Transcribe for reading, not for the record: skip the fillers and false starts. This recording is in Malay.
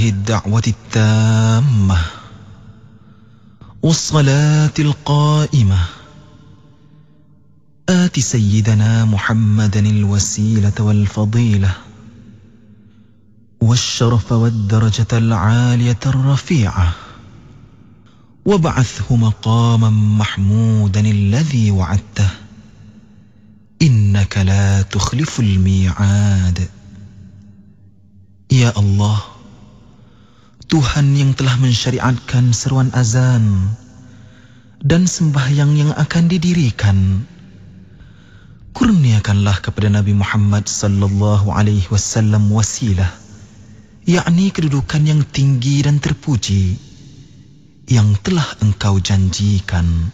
هذه الدعوة التامة والصلاة القائمة آت سيدنا محمدا الوسيلة والفضيلة والشرف والدرجة العالية الرفيعة وابعثه مقاما محمودا الذي وعدته إنك لا تخلف الميعاد. Ya Allah, Tuhan yang telah mensyariatkan seruan azan dan sembahyang yang akan didirikan, kurniakanlah kepada Nabi Muhammad sallallahu alaihi wasallam wasilah, yakni kedudukan yang tinggi dan terpuji yang telah Engkau janjikan.